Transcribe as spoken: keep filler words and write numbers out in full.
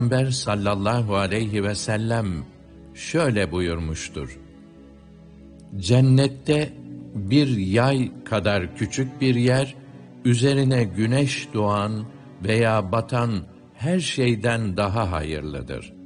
Peygamber sallallahu aleyhi ve sellem şöyle buyurmuştur: Cennette bir yay kadar küçük bir yer, üzerine güneş doğan veya batan her şeyden daha hayırlıdır.